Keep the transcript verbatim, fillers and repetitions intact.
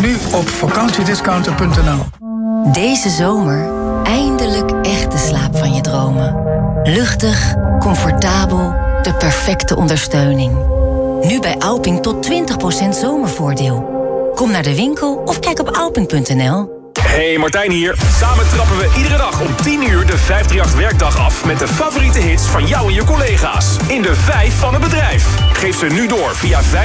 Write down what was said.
nu op vakantiediscounter punt n l. Deze zomer eindelijk echte slaap van je dromen. Luchtig, comfortabel, de perfecte ondersteuning. Nu bij Alping tot twintig procent zomervoordeel. Kom naar de winkel of kijk op alping punt n l. Hey, Martijn hier. Samen trappen we iedere dag om tien uur de vijfdrieënachtig werkdag af... met de favoriete hits van jou en je collega's. In de vijf van het bedrijf. Geef ze nu door via vijf